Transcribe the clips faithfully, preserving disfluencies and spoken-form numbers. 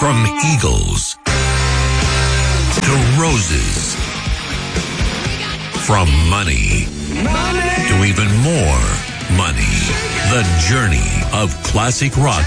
From eagles to roses, from money, money to even more money. The journey of classic rock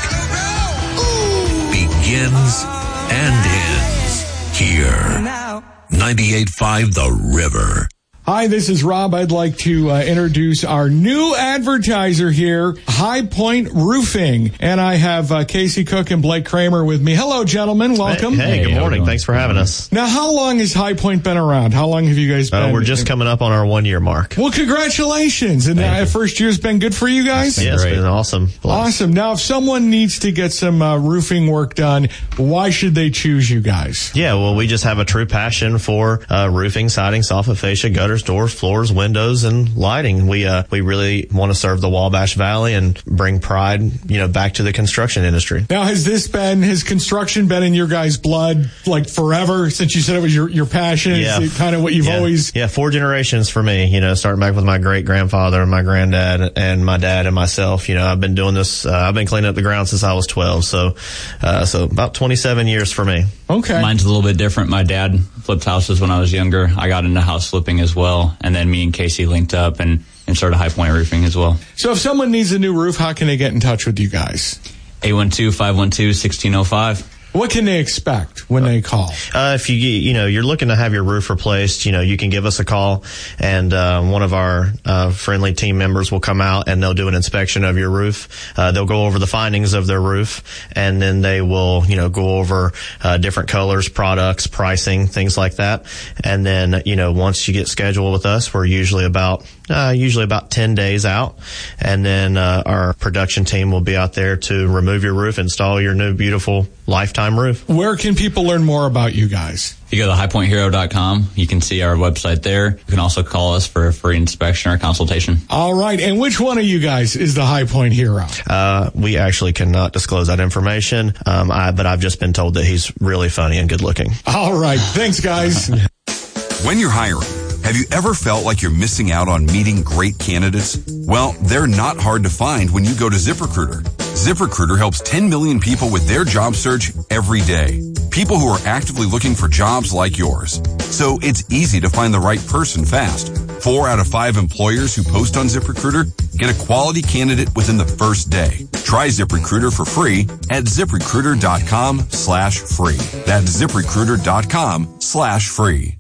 begins and ends here. ninety-eight point five The River. Hi, this is Rob. I'd like to uh, introduce our new advertiser here, High Point Roofing. And I have uh, Casey Cook and Blake Kramer with me. Hello, gentlemen. Welcome. Hey, hey, good morning. Thanks for having us. Now, how long has High Point been around? How long have you guys been? Uh, we're just coming up on our one-year mark. Well, congratulations. And that first year's been good for you guys? Yeah, it's been awesome. Awesome. Now, if someone needs to get some uh, roofing work done, why should they choose you guys? Yeah, well, we just have a true passion for uh, roofing, siding, soffit fascia, gutters, doors, floors, windows, and lighting. We uh, we really want to serve the Wabash Valley and bring pride, you know, back to the construction industry. Now, has this been, has construction been in your guys' blood like forever since you said it was your, your passion? Yeah. Is it kind of what you've yeah. always... Yeah, four generations for me, you know, starting back with my great-grandfather and my granddad and my dad and myself. You know, I've been doing this, uh, I've been cleaning up the ground since I was twelve, so uh, so about twenty-seven years for me. Okay. Mine's a little bit different. My dad flipped houses when I was younger. I got into house flipping as well, and then me and Casey linked up and, and started High Point Roofing as well. So if someone needs a new roof, how can they get in touch with you guys? eight one two, five one two, one six zero five. What can they expect when they call? Uh, if you, you know, you're looking to have your roof replaced, you know, you can give us a call, and uh, one of our uh, friendly team members will come out and they'll do an inspection of your roof. Uh, they'll go over the findings of their roof, and then they will, you know, go over uh, different colors, products, pricing, things like that. And then, you know, once you get scheduled with us, we're usually about uh, usually about ten days out, and then uh, our production team will be out there to remove your roof, install your new beautiful lifetime roof. Where can people learn more about you guys? If you go to high point hero dot com, you can see our website there. You can also call us for a free inspection or consultation. All right. And which one of you guys is the High Point hero? Uh, we actually cannot disclose that information, um, I, but I've just been told that he's really funny and good looking. All right. Thanks, guys. When you're hiring, have you ever felt like you're missing out on meeting great candidates? Well, they're not hard to find when you go to ZipRecruiter. ZipRecruiter helps ten million people with their job search every day. People who are actively looking for jobs like yours. So it's easy to find the right person fast. Four out of five employers who post on ZipRecruiter get a quality candidate within the first day. Try ZipRecruiter for free at ZipRecruiter.com slash free. That's ZipRecruiter.com slash free.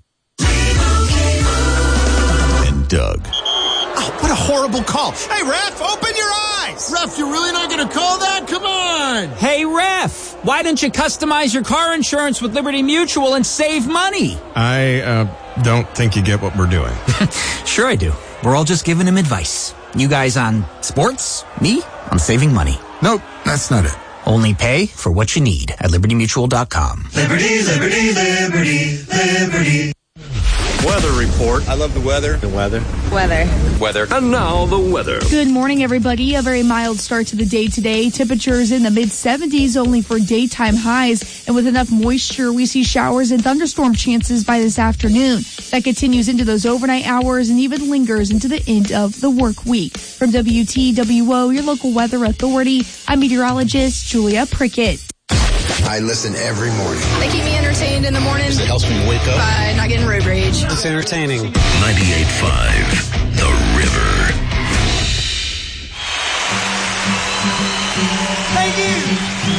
And Doug. Oh, what a horrible call. Hey, ref, open your eyes. Ref, you're really not going to call that? Come on. Hey, ref, why don't you customize your car insurance with Liberty Mutual and save money? I uh, don't think you get what we're doing. Sure I do. We're all just giving him advice. You guys on sports, me on saving money. Nope, that's not it. Only pay for what you need at liberty mutual dot com. Liberty, liberty, liberty, liberty. Weather report. I love the weather. The weather. Weather. Weather. And now the weather. Good morning, everybody. A very mild start to the day today. Temperatures in the mid seventies only for daytime highs. And with enough moisture, we see showers and thunderstorm chances by this afternoon. That continues into those overnight hours and even lingers into the end of the work week. From W T W O, your local weather authority, I'm meteorologist Julia Prickett. I listen every morning. They keep me entertained in the morning. It helps me wake up. By not getting road rage. It's entertaining. ninety-eight point five The River. Thank you.